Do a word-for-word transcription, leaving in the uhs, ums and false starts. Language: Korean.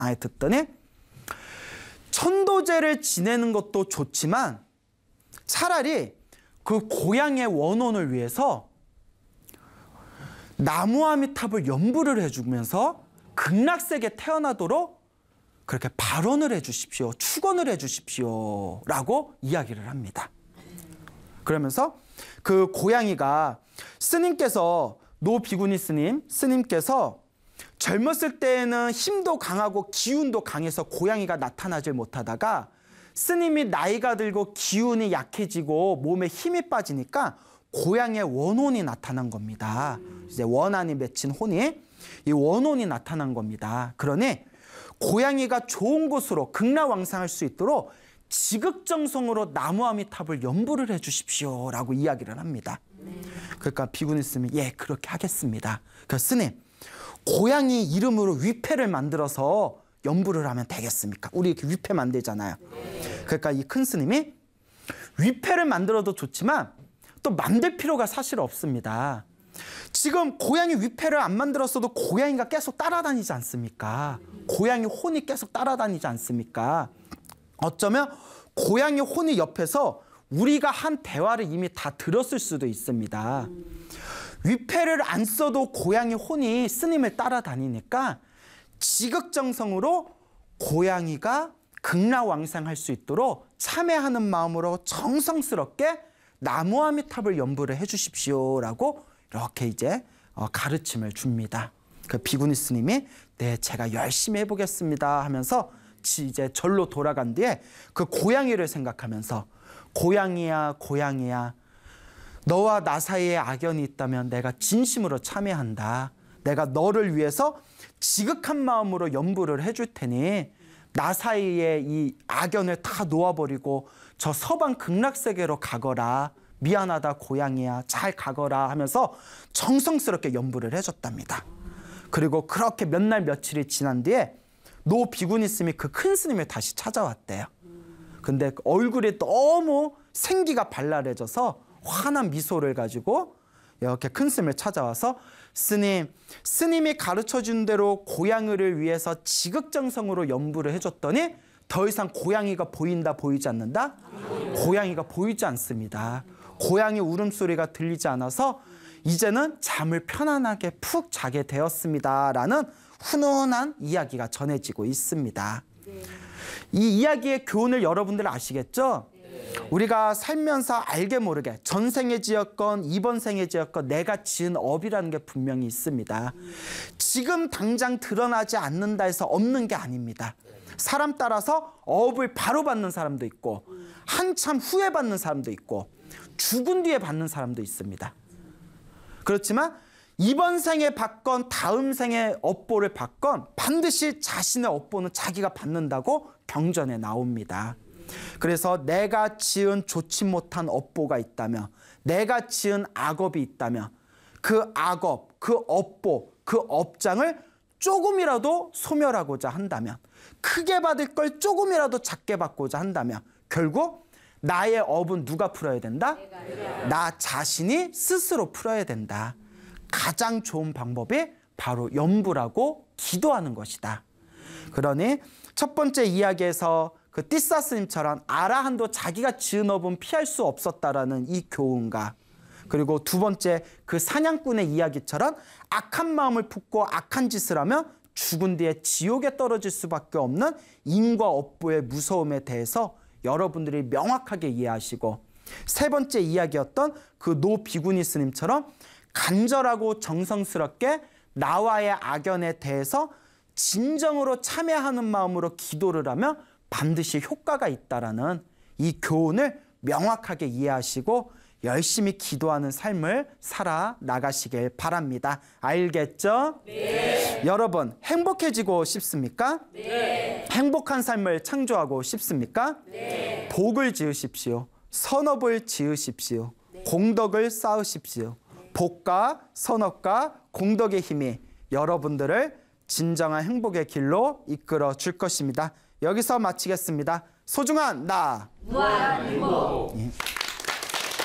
아예 듣더니 천도제를 지내는 것도 좋지만 차라리 그 고향의 원혼을 위해서 나무아미탑을 연부를 해주면서 극락세계 태어나도록 그렇게 발언을 해주십시오. 축원을 해주십시오. 라고 이야기를 합니다. 그러면서 그 고양이가 스님께서 노 비구니 스님, 스님께서 젊었을 때에는 힘도 강하고 기운도 강해서 고양이가 나타나질 못하다가 스님이 나이가 들고 기운이 약해지고 몸에 힘이 빠지니까 고양이의 원혼이 나타난 겁니다. 이제 원한이 맺힌 혼이 이 원혼이 나타난 겁니다. 그러니 고양이가 좋은 곳으로 극락왕상할 수 있도록 지극정성으로 나무아미탑을 연부를 해주십시오 라고 이야기를 합니다. 그러니까 비구니 스님이 예 그렇게 하겠습니다. 그 스님 고양이 이름으로 위패를 만들어서 연부를 하면 되겠습니까? 우리 이렇게 위패 만들잖아요. 그러니까 이 큰 스님이 위패를 만들어도 좋지만 또 만들 필요가 사실 없습니다. 지금 고양이 위패를 안 만들었어도 고양이가 계속 따라다니지 않습니까? 고양이 혼이 계속 따라다니지 않습니까? 어쩌면 고양이 혼이 옆에서 우리가 한 대화를 이미 다 들었을 수도 있습니다. 위패를 안 써도 고양이 혼이 스님을 따라다니니까 지극정성으로 고양이가 극락왕상할 수 있도록 참회하는 마음으로 정성스럽게 나무아미탑을 연부를 해주십시오라고 이렇게 이제 가르침을 줍니다. 그 비구니 스님이 네 제가 열심히 해보겠습니다 하면서 이제 절로 돌아간 뒤에 그 고양이를 생각하면서 고양이야 고양이야 너와 나 사이에 악연이 있다면 내가 진심으로 참회한다. 내가 너를 위해서 지극한 마음으로 연부를 해줄 테니 나 사이에 이 악연을 다 놓아버리고 저 서방 극락세계로 가거라. 미안하다 고양이야 잘 가거라 하면서 정성스럽게 연부를 해줬답니다. 그리고 그렇게 몇 날 며칠이 지난 뒤에 노 비구니 스님이 그 큰 스님을 다시 찾아왔대요. 근데 얼굴이 너무 생기가 발랄해져서 환한 미소를 가지고 이렇게 큰 스님을 찾아와서 스님, 스님이 가르쳐준 대로 고양이를 위해서 지극정성으로 연부를 해줬더니 더 이상 고양이가 보인다 보이지 않는다? 고양이가 보이지 않습니다. 고양이 울음소리가 들리지 않아서 이제는 잠을 편안하게 푹 자게 되었습니다 라는 훈훈한 이야기가 전해지고 있습니다. 이 이야기의 교훈을 여러분들 아시겠죠? 우리가 살면서 알게 모르게 전생에 지었건 이번 생에 지었건 내가 지은 업이라는 게 분명히 있습니다. 지금 당장 드러나지 않는다 해서 없는 게 아닙니다. 사람 따라서 업을 바로 받는 사람도 있고 한참 후에 받는 사람도 있고 죽은 뒤에 받는 사람도 있습니다. 그렇지만 이번 생에 받건 다음 생에 업보를 받건 반드시 자신의 업보는 자기가 받는다고 경전에 나옵니다. 그래서 내가 지은 좋지 못한 업보가 있다면 내가 지은 악업이 있다면 그 악업, 그 업보, 그 업장을 조금이라도 소멸하고자 한다면 크게 받을 걸 조금이라도 작게 받고자 한다면 결국 나의 업은 누가 풀어야 된다? 나 자신이 스스로 풀어야 된다. 가장 좋은 방법이 바로 연부라고 기도하는 것이다. 그러니 첫 번째 이야기에서 그 띠싸 스님처럼 아라한도 자기가 지은 업은 피할 수 없었다라는 이 교훈과 그리고 두 번째 그 사냥꾼의 이야기처럼 악한 마음을 품고 악한 짓을 하면 죽은 뒤에 지옥에 떨어질 수밖에 없는 인과 업보의 무서움에 대해서 여러분들이 명확하게 이해하시고 세 번째 이야기였던 그 노 비구니 스님처럼 간절하고 정성스럽게 나와의 악연에 대해서 진정으로 참회하는 마음으로 기도를 하면 반드시 효과가 있다라는 이 교훈을 명확하게 이해하시고 열심히 기도하는 삶을 살아나가시길 바랍니다. 알겠죠? 네. 여러분 행복해지고 싶습니까? 네. 행복한 삶을 창조하고 싶습니까? 네. 복을 지으십시오. 선업을 지으십시오. 네. 공덕을 쌓으십시오. 네. 복과 선업과 공덕의 힘이 여러분들을 진정한 행복의 길로 이끌어 줄 것입니다. 여기서 마치겠습니다. 소중한 나 무한 행복. 예.